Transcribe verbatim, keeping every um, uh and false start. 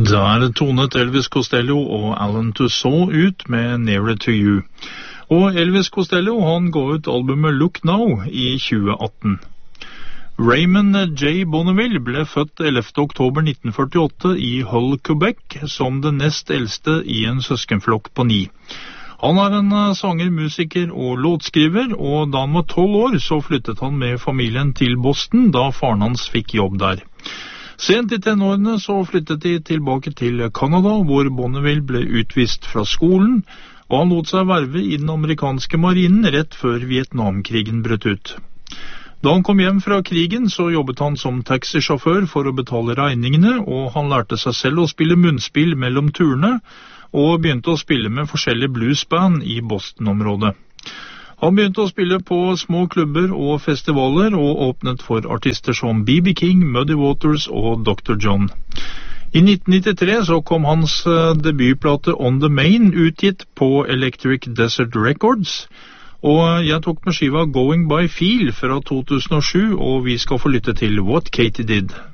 Da er det tonet Elvis Costello og Alan Toussaint ut med Nearer to You. Og Elvis Costello, han ga ut albumet Look Now i tjue atten. Raymond J. Bonneville ble født ellevte oktober nitten førtiåtte i Hull, Quebec, som den nest eldste i en søskenflokk på ni. Han er en sanger, musiker og låtskriver, og da han var tolv år så flyttet han med familien til Boston, da faren hans fikk jobb der. Sent i tenårene så flyttet de tilbake til Canada, hvor Bonneville ble utvist fra skolen, og han lot seg verve i den amerikanske marinen rett før Vietnamkrigen brøt ut. Da han kom hjem fra krigen så jobbet han som taxisjåfør for å betale regningene, og han lærte seg selv å spille munnspill mellom turene, og begynte å spille med forskjellige bluesband i Boston-området. Han begynte å spille på små klubber og festivaler, og åpnet for artister som B B King, Muddy Waters og doktor John. I nitten nittitre så kom hans debutplate On the Main utgitt på Electric Desert Records, og jeg tok med skiva Going by Feel fra to tusen og sju, og vi skal få lytte til What Katie Did.